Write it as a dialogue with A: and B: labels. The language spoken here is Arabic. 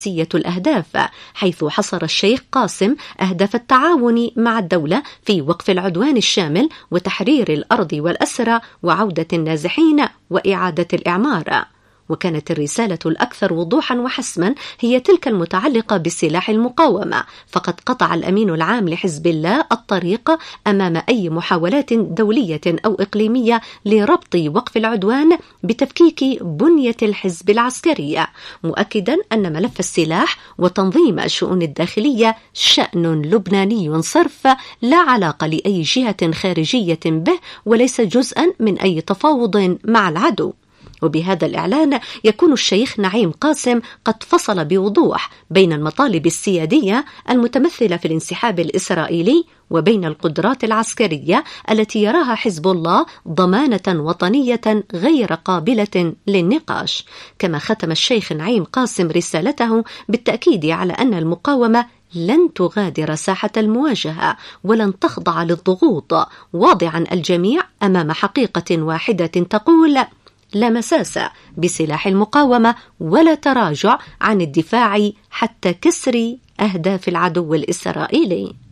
A: الأهداف، حيث حصر الشيخ قاسم أهداف التعاون مع الدولة في وقف العدوان الشامل وتحرير الأرض والأسرى وعودة النازحين وإعادة الإعمار. وكانت الرسالة الأكثر وضوحا وحسما هي تلك المتعلقة بسلاح المقاومة، فقد قطع الأمين العام لحزب الله الطريق أمام أي محاولات دولية أو إقليمية لربط وقف العدوان بتفكيك بنية الحزب العسكري، مؤكدا أن ملف السلاح وتنظيم الشؤون الداخلية شأن لبناني صرف، لا علاقة لأي جهة خارجية به، وليس جزءا من أي تفاوض مع العدو. وبهذا الإعلان يكون الشيخ نعيم قاسم قد فصل بوضوح بين المطالب السيادية المتمثلة في الانسحاب الإسرائيلي وبين القدرات العسكرية التي يراها حزب الله ضمانة وطنية غير قابلة للنقاش. كما ختم الشيخ نعيم قاسم رسالته بالتأكيد على أن المقاومة لن تغادر ساحة المواجهة ولن تخضع للضغوط، واضعا الجميع أمام حقيقة واحدة تقول: لا مساس بسلاح المقاومة ولا تراجع عن الدفاع حتى كسر أهداف العدو الإسرائيلي.